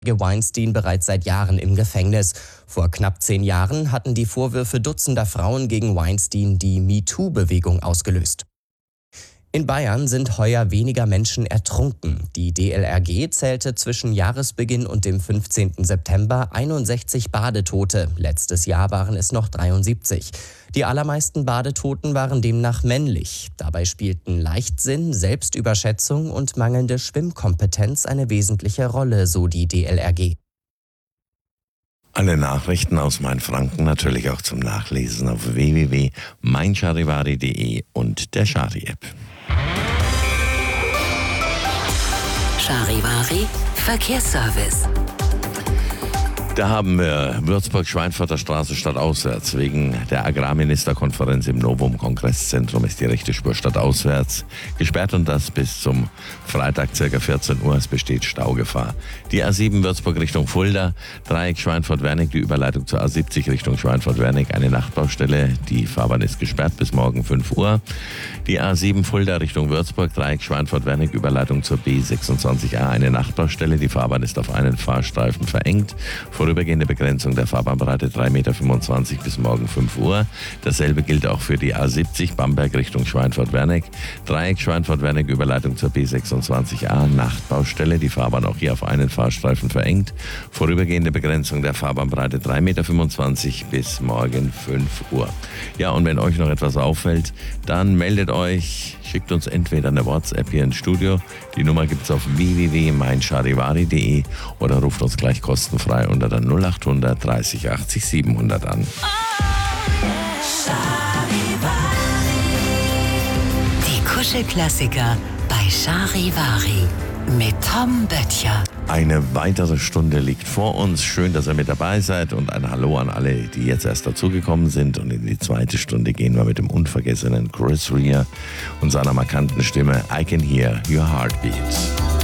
Weinstein bereits seit Jahren im Gefängnis. Vor knapp 10 Jahren hatten die Vorwürfe dutzender Frauen gegen Weinstein die MeToo-Bewegung ausgelöst. In Bayern sind heuer weniger Menschen ertrunken. Die DLRG zählte zwischen Jahresbeginn und dem 15. September 61 Badetote. Letztes Jahr waren es noch 73. Die allermeisten Badetoten waren demnach männlich. Dabei spielten Leichtsinn, Selbstüberschätzung und mangelnde Schwimmkompetenz eine wesentliche Rolle, so die DLRG. Alle Nachrichten aus Mainfranken natürlich auch zum Nachlesen auf www.meincharivari.de und der Chari-App. Charivari Verkehrsservice. Da haben wir Würzburg-Schweinfurter Straße stadtauswärts. Wegen der Agrarministerkonferenz im Novum Kongresszentrum ist die rechte Spur stadtauswärts gesperrt und das bis zum Freitag ca. 14 Uhr. Es besteht Staugefahr. Die A7 Würzburg Richtung Fulda, Dreieck Schweinfurt-Wernig, die Überleitung zur A70 Richtung Schweinfurt-Wernig, eine Nachtbaustelle. Die Fahrbahn ist gesperrt bis morgen 5 Uhr. Die A7 Fulda Richtung Würzburg, Dreieck Schweinfurt-Wernig, Überleitung zur B26a, eine Nachtbaustelle. Die Fahrbahn ist auf einen Fahrstreifen verengt. Vorübergehende Begrenzung der Fahrbahnbreite 3,25 Meter bis morgen 5 Uhr. Dasselbe gilt auch für die A70 Bamberg Richtung Schweinfurt-Wernig. Dreieck Schweinfurt-Wernig, Überleitung zur B26a, Nachtbaustelle. Die Fahrbahn auch hier auf einen Fahrstreifen verengt. Vorübergehende Begrenzung der Fahrbahnbreite 3,25 Meter bis morgen 5 Uhr. Ja, und wenn euch noch etwas auffällt, dann meldet euch, schickt uns entweder eine WhatsApp hier ins Studio. Die Nummer gibt es auf www.meincharivari.de oder ruft uns gleich kostenfrei unter der 0800 30 80 700 an. Die Kuschelklassiker bei Charivari mit Tom Böttcher. Eine weitere Stunde liegt vor uns. Schön, dass ihr mit dabei seid und ein Hallo an alle, die jetzt erst dazugekommen sind. Und in die zweite Stunde gehen wir mit dem unvergessenen Chris Rea und seiner markanten Stimme I Can Hear Your Heartbeat.